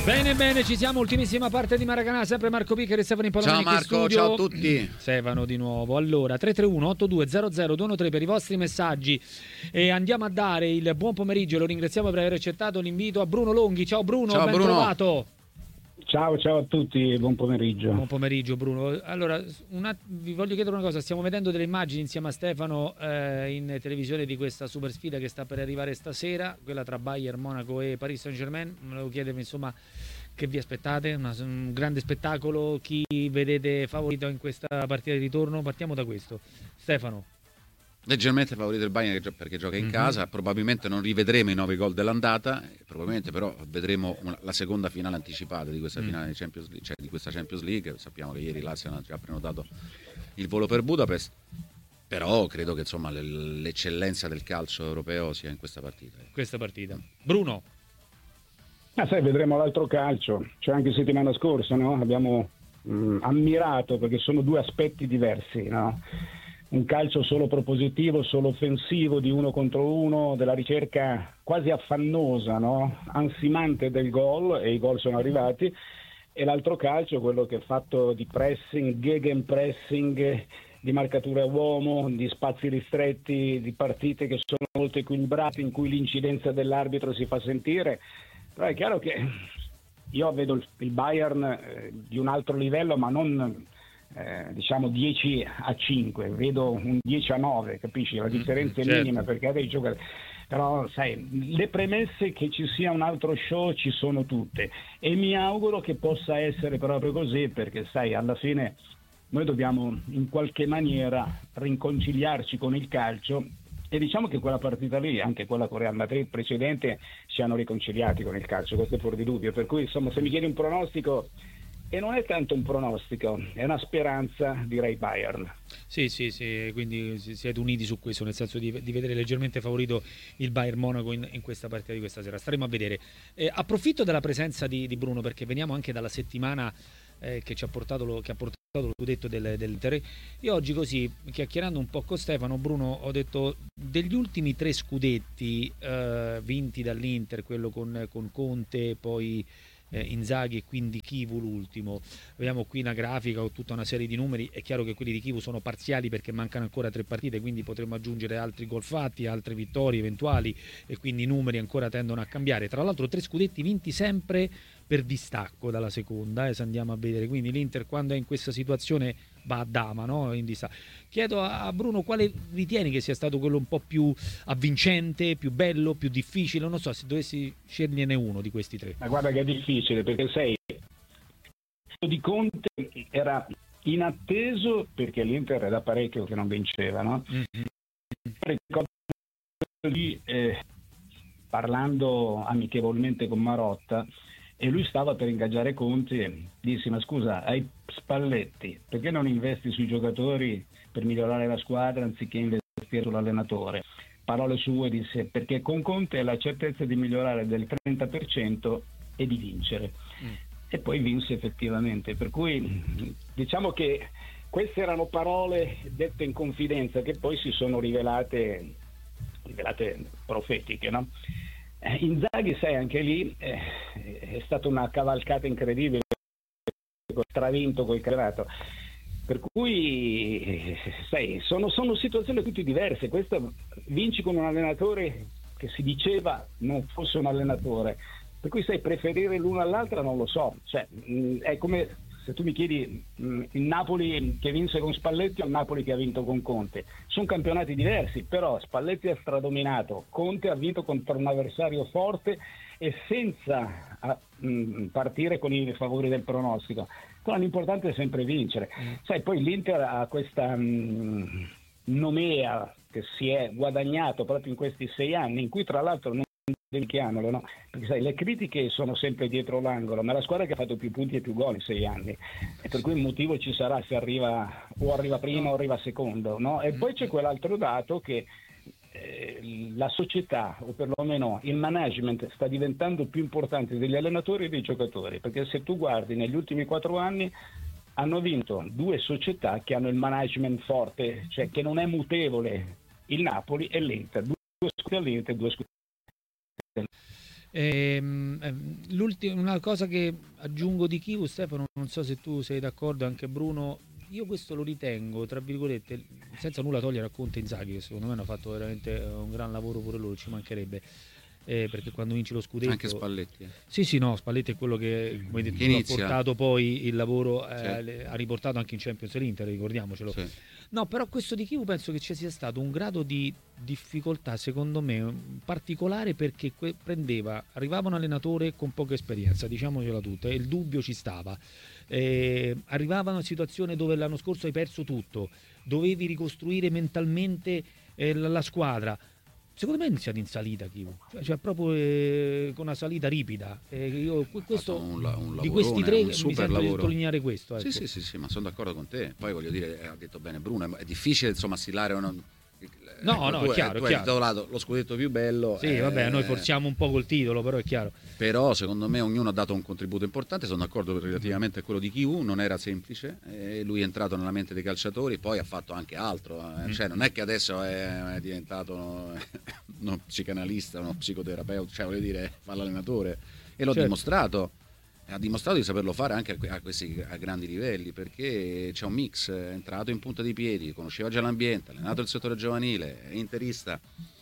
Bene, bene, ci siamo, ultimissima parte di Maracanã, sempre Marco Piccher e Stefano Impoloni. Ciao Marco, ciao a tutti. Stefano di nuovo. Allora, 331-8200-213 per i vostri messaggi e andiamo a dare il buon pomeriggio, lo ringraziamo per aver accettato l'invito a Bruno Longhi. Ciao Bruno, ciao, ben Bruno. trovato. Ciao a tutti, buon pomeriggio. Buon pomeriggio Bruno. Allora, vi voglio chiedere una cosa, stiamo vedendo delle immagini insieme a Stefano in televisione di questa super sfida che sta per arrivare stasera, quella tra Bayern, Monaco e Paris Saint-Germain. Volevo chiedervi insomma che vi aspettate, un grande spettacolo, chi vedete favorito in questa partita di ritorno? Partiamo da questo. Stefano. Leggermente favorito il Bayern perché gioca in casa, probabilmente non rivedremo i 9 gol dell'andata, probabilmente però vedremo la seconda finale anticipata di questa finale di Champions League, cioè di questa Champions League. Sappiamo che ieri l'Arsenal ha già prenotato il volo per Budapest, però credo che insomma l'eccellenza del calcio europeo sia in questa partita. Bruno. Sai, vedremo l'altro calcio, cioè anche settimana scorsa, no? Abbiamo ammirato, perché sono due aspetti diversi, no? Un calcio solo propositivo, solo offensivo, di uno contro uno, della ricerca quasi affannosa, no? Ansimante del gol, e i gol sono arrivati, e l'altro calcio, quello che è fatto di pressing, gegenpressing, di marcatura a uomo, di spazi ristretti, di partite che sono molto equilibrate, in cui l'incidenza dell'arbitro si fa sentire. Però è chiaro che io vedo il Bayern di un altro livello, ma non diciamo 10-5, vedo un 10-9, capisci? La differenza è minima, perché ha dei giocatori. Però sai, le premesse che ci sia un altro show ci sono tutte, e mi auguro che possa essere proprio così, perché sai, alla fine noi dobbiamo in qualche maniera riconciliarci con il calcio, e diciamo che quella partita lì, anche quella con Real Madrid precedente, ci hanno riconciliati con il calcio, questo è fuori di dubbio. Per cui insomma, se mi chiedi un pronostico, e non è tanto un pronostico, è una speranza, direi Bayern. Sì, quindi siete uniti su questo, nel senso di vedere leggermente favorito il Bayern Monaco in questa partita di questa sera. Staremo a vedere. Approfitto della presenza di Bruno, perché veniamo anche dalla settimana che ha portato lo scudetto dell'Inter. Io oggi, così chiacchierando un po' con Stefano, Bruno, ho detto degli ultimi 3 scudetti vinti dall'Inter, quello con Conte, poi Inzaghi e quindi Chivu l'ultimo. Vediamo qui una grafica con tutta una serie di numeri. È chiaro che quelli di Chivu sono parziali perché mancano ancora 3 partite, quindi potremmo aggiungere altri gol fatti, altre vittorie eventuali, e quindi i numeri ancora tendono a cambiare. Tra l'altro 3 scudetti vinti sempre per distacco dalla seconda, se andiamo a vedere. Quindi l'Inter, quando è in questa situazione, va a dama, no? In distacco. Chiedo a Bruno quale ritieni che sia stato quello un po' più avvincente, più bello, più difficile. Non so, se dovessi sceglierne uno di questi 3. Ma guarda che è difficile, perché sai, di Conte era inatteso, perché l'Inter è da parecchio che non vinceva, no? Ricordo lì, parlando amichevolmente con Marotta, e lui stava per ingaggiare Conte, disse: ma scusa, hai Spalletti, perché non investi sui giocatori per migliorare la squadra anziché investire sull'allenatore? Parole sue, disse: perché con Conte hai la certezza di migliorare del 30% e di vincere. E poi vinse effettivamente, per cui diciamo che queste erano parole dette in confidenza, che poi si sono rivelate profetiche, no? Inzaghi, sai, anche lì è stata una cavalcata incredibile, stravinto col creato, per cui sai, sono situazioni tutte diverse. Questo vinci con un allenatore che si diceva non fosse un allenatore, per cui sai, preferire l'una all'altra non lo so, cioè, è come se tu mi chiedi il Napoli che vinse con Spalletti o il Napoli che ha vinto con Conte. Sono campionati diversi, però Spalletti ha stradominato, Conte ha vinto contro un avversario forte e senza partire con i favori del pronostico. Però l'importante è sempre vincere. Sai, poi l'Inter ha questa nomea che si è guadagnato proprio in questi 6 anni, in cui tra l'altro non dimentichiamolo, no? Perché sai, le critiche sono sempre dietro l'angolo, ma la squadra che ha fatto più punti e più gol in 6 anni, e per cui il motivo ci sarà se arriva prima o arriva secondo, no? E poi c'è quell'altro dato che la società, o perlomeno il management, sta diventando più importante degli allenatori e dei giocatori, perché se tu guardi negli ultimi 4 anni hanno vinto 2 società che hanno il management forte, cioè che non è mutevole, il Napoli e l'Inter, 2 scudetti all'Inter, 2 scudetti. Una cosa che aggiungo di Chivu, Stefano, non so se tu sei d'accordo, anche Bruno, io questo lo ritengo, tra virgolette, senza nulla togliere a Conte e Inzaghi, che secondo me hanno fatto veramente un gran lavoro pure loro, ci mancherebbe. Perché quando vinci lo scudetto Anche Spalletti. Sì, no, Spalletti è quello che, come hai detto, ha portato poi il lavoro, ha riportato anche in Champions l'Inter, ricordiamocelo. Sì. No, però questo di Chivu penso che ci sia stato un grado di difficoltà, secondo me, particolare, perché arrivava un allenatore con poca esperienza, diciamocela tutta, e il dubbio ci stava. Arrivava una situazione dove l'anno scorso hai perso tutto, dovevi ricostruire mentalmente la squadra. Secondo me è iniziato in salita Chivu, cioè proprio con una salita ripida. Io questo di questi tre mi sento di sottolineare questo. Ecco. Sì, ma sono d'accordo con te. Poi voglio dire, ha detto bene Bruno, è difficile insomma stilare No, è chiaro. Tu hai titolato lo scudetto più bello. Sì, vabbè, noi forziamo un po' col titolo, però è chiaro. Però secondo me ognuno ha dato un contributo importante, sono d'accordo relativamente a quello di Chivu, non era semplice, lui è entrato nella mente dei calciatori, poi ha fatto anche altro, cioè non è che adesso è diventato uno psicanalista, uno psicoterapeuta, cioè voglio dire, fa l'allenatore, e l'ho dimostrato. Ha dimostrato di saperlo fare anche a grandi livelli, perché c'è un mix, è entrato in punta di piedi, conosceva già l'ambiente, ha allenato il settore giovanile, è interista,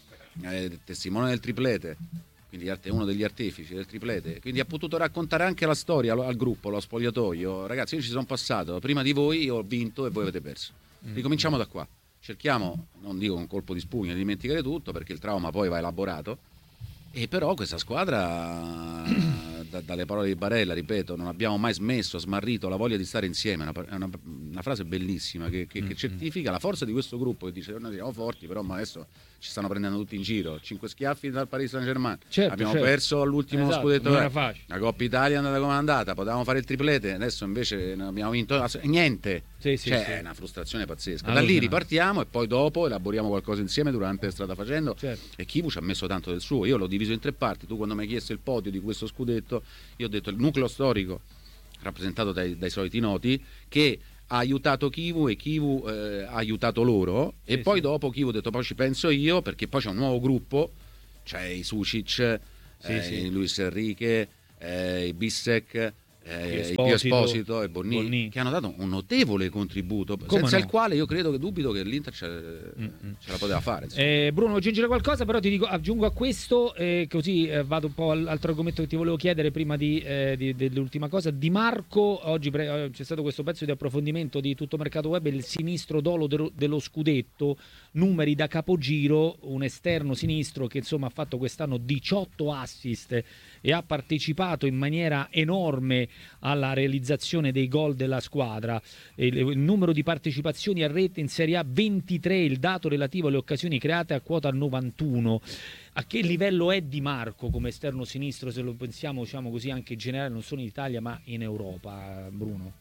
è testimone del triplete, quindi è uno degli artefici del triplete, quindi ha potuto raccontare anche la storia al gruppo, allo spogliatoio. Ragazzi, io ci sono passato, prima di voi io ho vinto e voi avete perso, ricominciamo da qua, cerchiamo, non dico un colpo di spugna, di dimenticare tutto, perché il trauma poi va elaborato. E però questa squadra, dalle parole di Barella, ripeto, non abbiamo mai smesso, smarrito la voglia di stare insieme, è una frase bellissima che certifica la forza di questo gruppo, che dice noi siamo forti, però adesso ci stanno prendendo tutti in giro, 5 schiaffi dal Paris Saint-Germain, abbiamo perso all'ultimo scudetto, la Coppa Italia è andata come è andata, potevamo fare il triplete, adesso invece non abbiamo vinto niente. È una frustrazione pazzesca. Da lì ripartiamo e poi dopo elaboriamo qualcosa insieme durante la strada facendo. E Chivu ci ha messo tanto del suo. Io l'ho diviso in tre parti. Tu quando mi hai chiesto il podio di questo scudetto, io ho detto il nucleo storico rappresentato dai soliti noti, che ha aiutato Chivu e Chivu ha aiutato loro, e poi dopo Chivu ha detto poi ci penso io, perché poi c'è un nuovo gruppo, c'è i Sucic, Luis Enrique, i Bissek, Pio Esposito e Bonni, che hanno dato un notevole contributo, senza il quale io dubito che l'Inter ce la poteva fare. Bruno, aggiungere qualcosa, però ti dico, aggiungo a questo, così vado un po' all'altro argomento che ti volevo chiedere prima dell'ultima cosa. Di Marco, oggi c'è stato questo pezzo di approfondimento di Tutto Mercato Web, il sinistro dolo dello scudetto, numeri da capogiro, un esterno sinistro che insomma ha fatto quest'anno 18 assist e ha partecipato in maniera enorme alla realizzazione dei gol della squadra. Il numero di partecipazioni a rete in Serie A 23, il dato relativo alle occasioni create a quota 91. A che livello è Di Marco come esterno sinistro, se lo pensiamo, diciamo così, anche in generale, non solo in Italia ma in Europa, Bruno?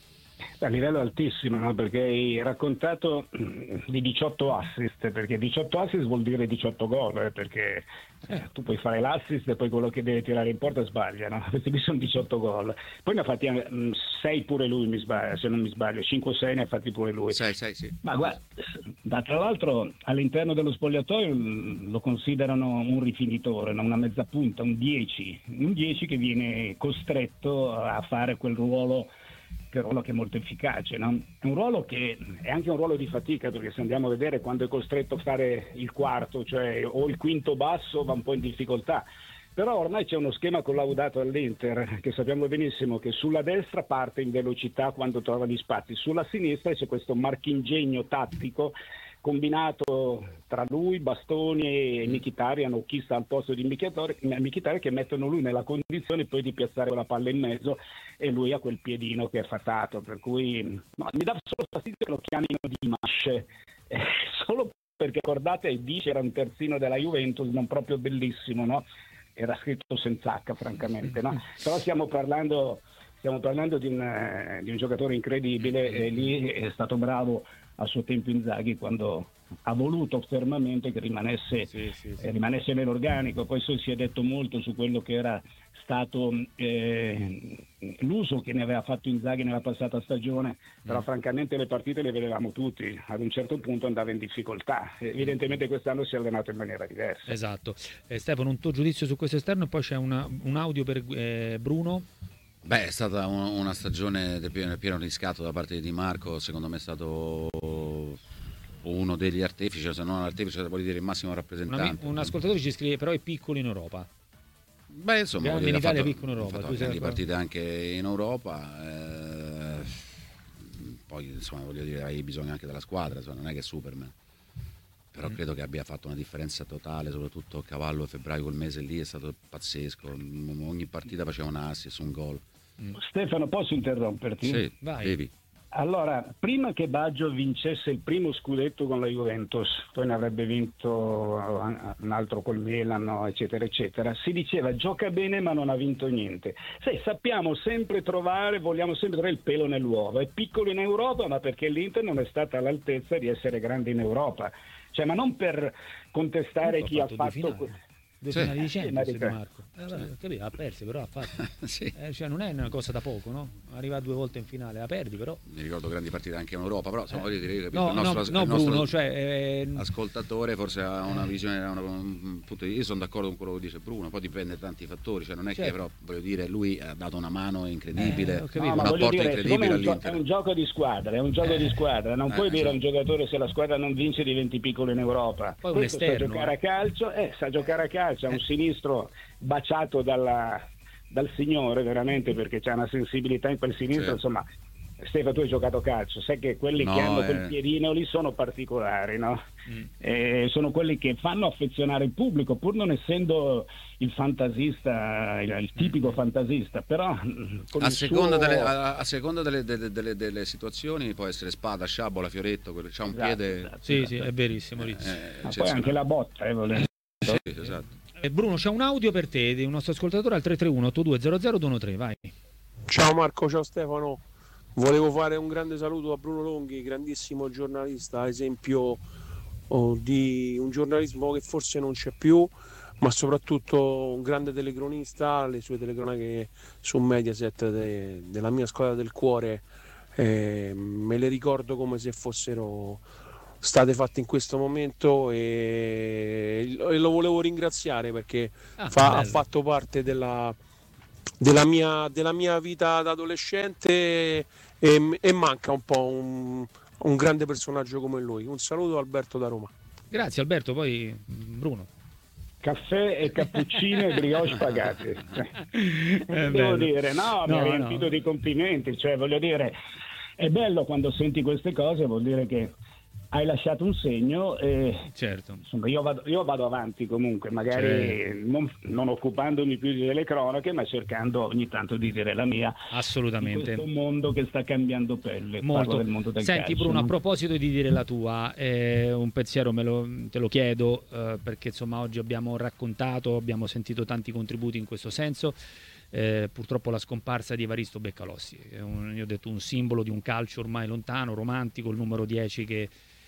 A livello altissimo, no? Perché hai raccontato di 18 assist, perché 18 assist vuol dire 18 gol, perché tu puoi fare l'assist e poi quello che deve tirare in porta sbaglia, no? Questi qui sono 18 gol. Poi ne ha fatti 6 pure lui, se non mi sbaglio, 5-6 ne ha fatti pure lui. 6, sì. Ma guarda, tra l'altro all'interno dello spogliatoio lo considerano un rifinitore, no? Una mezza punta, un 10 che viene costretto a fare quel ruolo che è molto efficace, no? È un ruolo che è anche un ruolo di fatica, perché se andiamo a vedere quando è costretto a fare il quarto, cioè o il quinto basso, va un po' in difficoltà. Però ormai c'è uno schema collaudato all'Inter, che sappiamo benissimo che sulla destra parte in velocità quando trova gli spazi, sulla sinistra c'è questo marchingegno tattico combinato tra lui, Bastoni e Mkhitaryan, o chi sta al posto di Mkhitaryan, che mettono lui nella condizione poi di piazzare quella palla in mezzo, e lui ha quel piedino che è fatato, per cui mi dà solo fastidio che lo chiamino Dimash, solo perché ricordate Dice era un terzino della Juventus, non proprio bellissimo, no? Era scritto senza H francamente, no? Però stiamo parlando di un giocatore incredibile, e lì è stato bravo a suo tempo Inzaghi quando ha voluto fermamente che rimanesse nell'organico. Poi si è detto molto su quello che era stato l'uso che ne aveva fatto Inzaghi nella passata stagione, però francamente le partite le vedevamo tutti, ad un certo punto andava in difficoltà, evidentemente quest'anno si è allenato in maniera diversa. Esatto. Stefano, un tuo giudizio su questo esterno, e poi c'è un audio per Bruno. Beh, è stata una stagione del pieno riscatto da parte di Di Marco, secondo me è stato uno degli artefici, se non l'artefice, vuol dire il massimo rappresentante. Un ascoltatore ci scrive, però è piccolo in Europa. Beh, insomma, in Italia è piccolo in Europa. Ha fatto grandi partite anche in Europa, poi insomma, voglio dire, hai bisogno anche della squadra, insomma, non è che è Superman. Però credo che abbia fatto una differenza totale, soprattutto a cavallo febbraio, quel mese lì è stato pazzesco, ogni partita faceva un assist, un gol. Stefano, posso interromperti? Sì, vai. devi. Allora, prima che Baggio vincesse il primo scudetto con la Juventus, poi ne avrebbe vinto un altro col Milan, eccetera, eccetera, si diceva gioca bene ma non ha vinto niente. Sai, vogliamo sempre trovare il pelo nell'uovo. È piccolo in Europa, ma perché l'Inter non è stata all'altezza di essere grande in Europa. Cioè, ma non per contestare chi ha fatto... Due finali di Champions Di Marco. Ha perso, però ha fatto. Sì. Cioè non è una cosa da poco, no? Arriva 2 volte in finale, la perdi però. Mi ricordo grandi partite anche in Europa, però insomma, voglio dire, io No, il nostro Bruno, cioè, ascoltatore forse ha una visione, un punto di vista. Io sono d'accordo con quello che dice Bruno, poi dipende da tanti fattori, cioè non è che però, voglio dire, lui ha dato una mano incredibile, un apporto incredibile all'Inter. È un gioco di squadra, non puoi dire a un giocatore se la squadra non vince diventi piccolo in Europa. Poi questo un esterno, sa giocare a calcio, è un sinistro baciato dal signore veramente, perché c'è una sensibilità in quel sinistro, insomma. Stefano, tu hai giocato a calcio, sai che quelli che hanno quel piedino lì sono particolari, no? Sono quelli che fanno affezionare il pubblico, pur non essendo il fantasista, il tipico fantasista, però a seconda delle situazioni può essere spada, sciabola, fioretto, c'ha un piede. Sì, è verissimo. Ma poi anche la botta, Sì, esatto. Bruno, c'è un audio per te di un nostro ascoltatore al 331-8200-213, vai. Ciao Marco, ciao Stefano. Volevo fare un grande saluto a Bruno Longhi, grandissimo giornalista, esempio di un giornalismo che forse non c'è più, ma soprattutto un grande telecronista. Le sue telecronache su Mediaset della mia squadra del cuore me le ricordo come se fossero state fatte in questo momento, e lo volevo ringraziare perché ha fatto parte della mia vita da adolescente, e manca un po' un grande personaggio come lui. Un saluto, Alberto da Roma. Grazie Alberto, poi Bruno. Caffè e cappuccino e brioche pagati. Devo dire, mi ha riempito di complimenti, cioè voglio dire, è bello quando senti queste cose, vuol dire che hai lasciato un segno e certo. Insomma, io vado avanti comunque, magari non occupandomi più delle cronache, ma cercando ogni tanto di dire la mia. Assolutamente. In questo mondo che sta cambiando pelle. Molto. Parlo del mondo del Senti calcio, Bruno, no? a proposito di dire la tua, un pensiero te lo chiedo, perché insomma oggi abbiamo raccontato, abbiamo sentito tanti contributi in questo senso. Purtroppo la scomparsa di Evaristo Beccalossi, io ho detto un simbolo di un calcio ormai lontano, romantico, il numero 10 che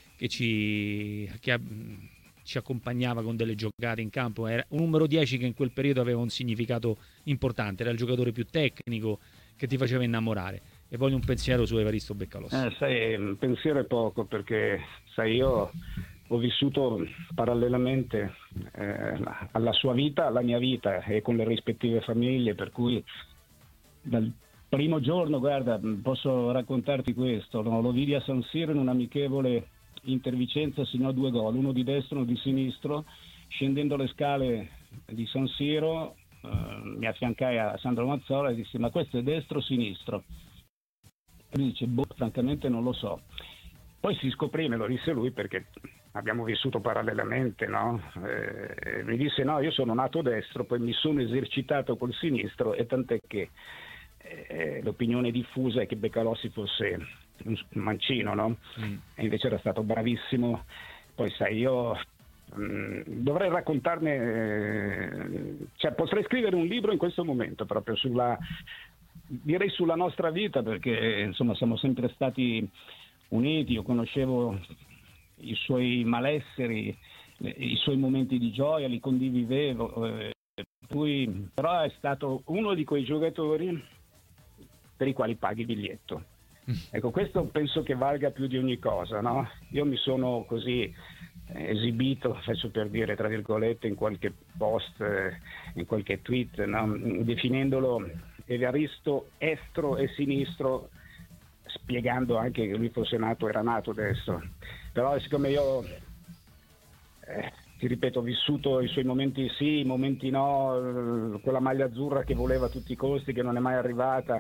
ci accompagnava con delle giocate in campo. Era un numero 10 che in quel periodo aveva un significato importante, era il giocatore più tecnico che ti faceva innamorare. E voglio un pensiero su Evaristo Beccalossi. Sai, un pensiero è poco, perché sai, io ho vissuto parallelamente alla sua vita, alla mia vita, e con le rispettive famiglie, per cui dal primo giorno, guarda, posso raccontarti questo, no? Lo vidi a San Siro in un amichevole Inter-Vicenza, segnò 2 gol, uno di destra e uno di sinistro. Scendendo le scale di San Siro mi affiancai a Sandro Mazzola e dissi: ma questo è destro o sinistro? E lui dice: francamente non lo so. Poi si scoprì, me lo disse lui perché abbiamo vissuto parallelamente, no? Mi disse: no, io sono nato destro, poi mi sono esercitato col sinistro, e tant'è che l'opinione diffusa è che Beccalossi fosse un mancino, no? E invece era stato bravissimo. Poi sai, io dovrei raccontarne, cioè potrei scrivere un libro in questo momento proprio sulla nostra vita, perché insomma siamo sempre stati uniti. Io conoscevo i suoi malesseri, i suoi momenti di gioia, li condividevo. Però è stato uno di quei giocatori per i quali paghi il biglietto. Ecco, questo penso che valga più di ogni cosa, no? Io mi sono così esibito, faccio per dire tra virgolette, in qualche post, in qualche tweet, no? Definendolo Evaristo estro e sinistro, spiegando anche che lui fosse nato, era nato destro. Però siccome io ti ripeto, ho vissuto i suoi momenti sì, i momenti no, quella maglia azzurra che voleva a tutti i costi, che non è mai arrivata.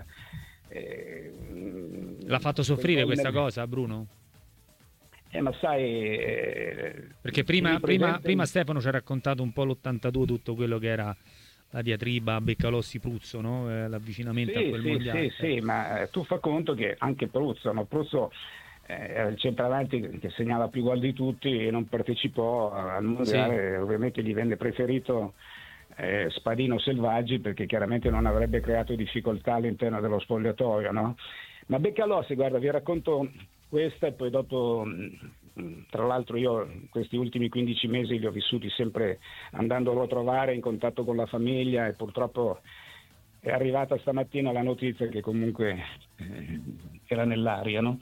L'ha fatto soffrire questa cosa, Bruno? Ma sai, perché prima Stefano ci ha raccontato un po' l'82, tutto quello che era la diatriba Beccalossi-Pruzzo, no? L'avvicinamento a quel mondiale. Sì, ma tu fa conto che anche Pruzzo era il centravanti che segnava più gol di tutti e non partecipò al mondiale, sì. Ovviamente gli venne preferito Spadino Selvaggi, perché chiaramente non avrebbe creato difficoltà all'interno dello spogliatoio, no? Ma Beccalossi, guarda, vi racconto questa e poi dopo, tra l'altro io questi ultimi 15 mesi li ho vissuti sempre andandolo a trovare, in contatto con la famiglia, e purtroppo è arrivata stamattina la notizia che comunque era nell'aria, no?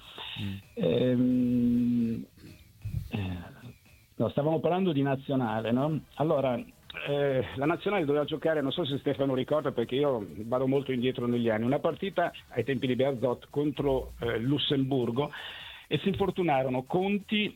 No, stavamo parlando di nazionale, no? Allora, la nazionale doveva giocare, non so se Stefano ricorda, perché io vado molto indietro negli anni, una partita ai tempi di Bearzot contro Lussemburgo, e si infortunarono Conti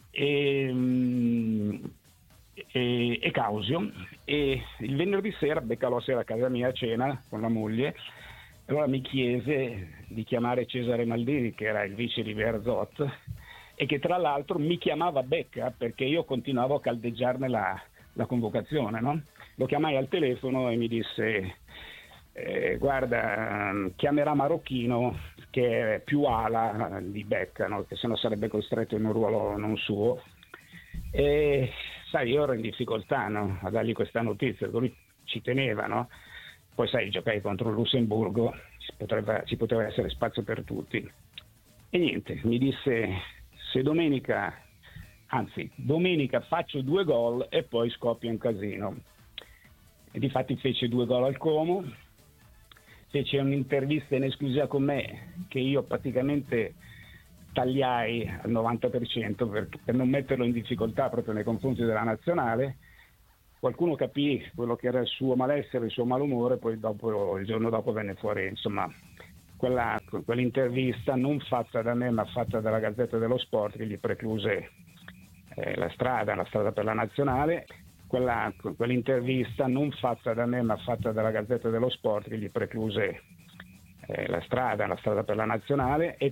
e Causio, e il venerdì sera Beccalossi era a casa mia a cena con la moglie. Allora mi chiese di chiamare Cesare Maldini, che era il vice di Bearzot, e che tra l'altro mi chiamava Becca perché io continuavo a caldeggiarne la convocazione, no? Lo chiamai al telefono e mi disse guarda, chiamerà Marocchino, che è più ala di Becca, no? Che se no sarebbe costretto in un ruolo non suo, e sai, io ero in difficoltà, no? A dargli questa notizia, lui ci teneva, no? Poi sai, giocai contro il Lussemburgo, ci poteva essere spazio per tutti, e niente, mi disse se domenica faccio 2 gol e poi scoppia un casino. E difatti fece 2 gol al Como, fece un'intervista in esclusiva con me che io praticamente tagliai al 90% per non metterlo in difficoltà proprio nei confronti della nazionale. Qualcuno capì quello che era il suo malessere, il suo malumore, poi il giorno dopo venne fuori, insomma, quell'intervista non fatta da me ma fatta dalla Gazzetta dello Sport, che gli precluse la strada per la nazionale. Quell'intervista non fatta da me ma fatta dalla Gazzetta dello Sport, che gli precluse la strada per la nazionale, e